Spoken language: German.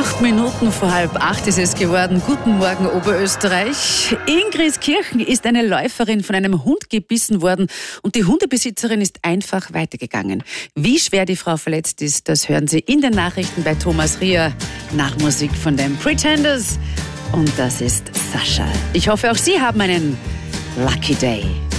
8 Minuten vor 7:30 ist es geworden. Guten Morgen, Oberösterreich. In Grieskirchen ist eine Läuferin von einem Hund gebissen worden und die Hundebesitzerin ist einfach weitergegangen. Wie schwer die Frau verletzt ist, das hören Sie in den Nachrichten bei Thomas Rier nach Musik von den Pretenders. Und das ist Sascha. Ich hoffe, auch Sie haben einen Lucky Day.